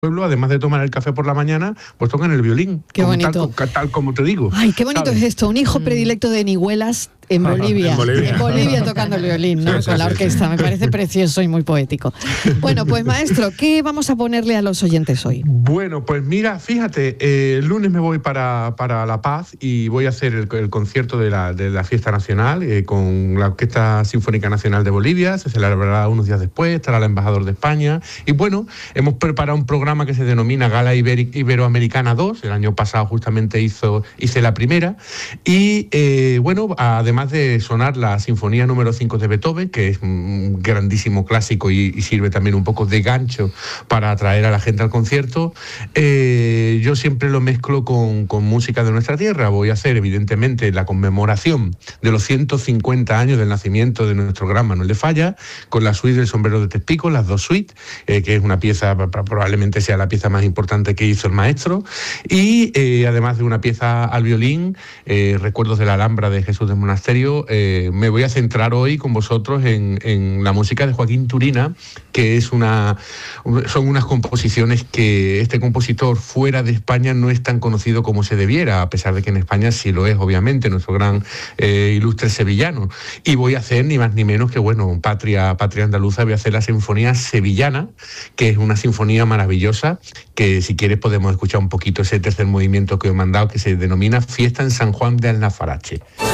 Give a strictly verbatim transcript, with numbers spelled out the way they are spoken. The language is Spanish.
pueblo, además de tomar el café por la mañana, pues tocan el violín. Qué como bonito. Tal, tal como te digo. Ay, qué bonito ¿sabes? es esto. Un hijo predilecto de Nihuelas en Bolivia. en Bolivia. En Bolivia tocando el violín, ¿no? Sí, sí, Con la sí, orquesta. sí. Me parece precioso y muy poético. Bueno, pues maestro, ¿qué vamos a ponerle a los oyentes hoy? Bueno, pues mira, fíjate, eh, el lunes me voy para, para La Paz y voy a hacer el, el concierto de la, de la Fiesta Nacional eh, con la Orquesta Sinfónica Nacional de Bolivia. Se celebrará unos días después, estará el embajador de España. Y bueno, hemos preparado un programa que se denomina Gala Iberi- Iberoamericana dos. El año pasado justamente hizo, hice la primera. Y eh, bueno, además de sonar la Sinfonía número cinco de Beethoven, que es un grandísimo clásico y, y sirve también un poco de gancho para atraer a la gente al concierto, eh, yo siempre lo mezclo con, con música de nuestra tierra. Voy a hacer, evidentemente, la conmemoración de los ciento cincuenta años del nacimiento de nuestro gran Manuel de Falla, con la suite del Sombrero de Tespico, las dos suites, eh, que es una pieza, probablemente sea la pieza más importante que hizo el maestro, y eh, además de una pieza al violín, eh, Recuerdos de la Alhambra de Jesús del Monasterio. Eh, me voy a centrar hoy con vosotros en, en la música de Joaquín Turina, que es una, son unas composiciones que este compositor fuera de España no es tan conocido como se debiera, a pesar de que en España sí lo es, obviamente, nuestro gran eh, ilustre sevillano. Y voy a hacer ni más ni menos que, bueno, patria, patria andaluza, voy a hacer la Sinfonía Sevillana, que es una sinfonía maravillosa, que si quieres podemos escuchar un poquito ese tercer movimiento que os he mandado, que se denomina Fiesta en San Juan de Alnafarache.